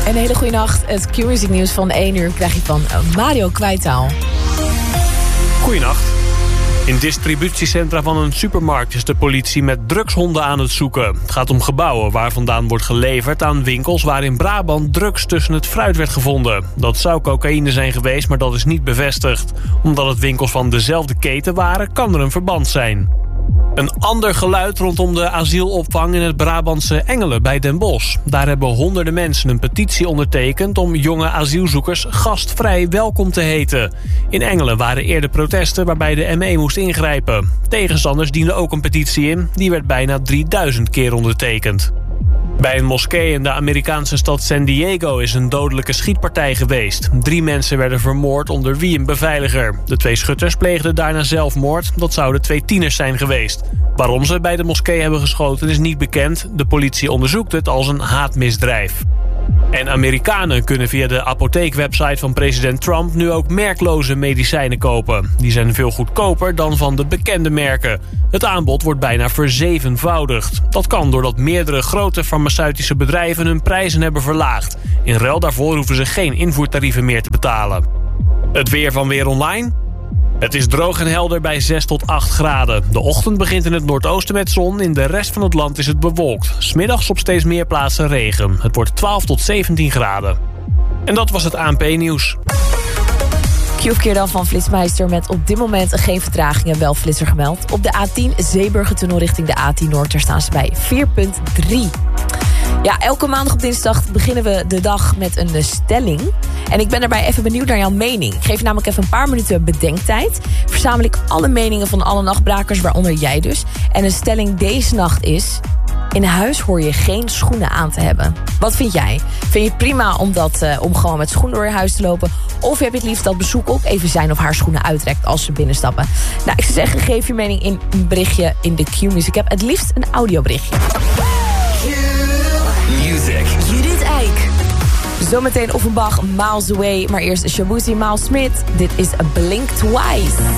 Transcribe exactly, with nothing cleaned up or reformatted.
Een hele goede nacht. Het Q-music nieuws van één uur krijg je van Mario Kwijtaal. Goeienacht. In distributiecentra van een supermarkt is de politie met drugshonden aan het zoeken. Het gaat om gebouwen waar vandaan wordt geleverd aan winkels waar in Brabant drugs tussen het fruit werd gevonden. Dat zou cocaïne zijn geweest, maar dat is niet bevestigd. Omdat het winkels van dezelfde keten waren, kan er een verband zijn. Een ander geluid rondom de asielopvang in het Brabantse Engelen bij Den Bosch. Daar hebben honderden mensen een petitie ondertekend om jonge asielzoekers gastvrij welkom te heten. In Engelen waren eerder protesten waarbij de M E moest ingrijpen. Tegenstanders dienden ook een petitie in, die werd bijna drieduizend keer ondertekend. Bij een moskee in de Amerikaanse stad San Diego is een dodelijke schietpartij geweest. Drie mensen werden vermoord, onder wie een beveiliger. De twee schutters pleegden daarna zelfmoord. Dat zouden twee tieners zijn geweest. Waarom ze bij de moskee hebben geschoten is niet bekend. De politie onderzoekt het als een haatmisdrijf. En Amerikanen kunnen via de apotheekwebsite van president Trump nu ook merkloze medicijnen kopen. Die zijn veel goedkoper dan van de bekende merken. Het aanbod wordt bijna verzevenvoudigd. Dat kan doordat meerdere grote farmaceutische bedrijven hun prijzen hebben verlaagd. In ruil daarvoor hoeven ze geen invoertarieven meer te betalen. Het weer van Weer Online. Het is droog en helder bij zes tot acht graden. De ochtend begint in het noordoosten met zon. In de rest van het land is het bewolkt. 's Middags op steeds meer plaatsen regen. Het wordt twaalf tot zeventien graden. En dat was het A N P-nieuws. Q-verkeer dan van Flitsmeister met op dit moment geen vertragingen, wel flitser gemeld. Op de A tien Zeeburgertunnel richting de A tien Noord, daar staan ze bij vier komma drie. Ja, elke maandag op dinsdag beginnen we de dag met een stelling. En ik ben daarbij even benieuwd naar jouw mening. Ik geef je namelijk even een paar minuten bedenktijd. Verzamel ik alle meningen van alle nachtbrakers, waaronder jij dus. En een stelling deze nacht is: in huis hoor je geen schoenen aan te hebben. Wat vind jij? Vind je het prima om, dat, uh, om gewoon met schoenen door je huis te lopen? Of heb je het liefst dat bezoek ook even zijn of haar schoenen uittrekt als ze binnenstappen? Nou, ik zou zeggen, geef je mening in een berichtje in de Q-music. Ik heb het liefst een audioberichtje. Music. Judith Eik. Zometeen Offenbach, Miles Away. Maar eerst Shabuzi, Miles Smith. Dit is Blink Twice.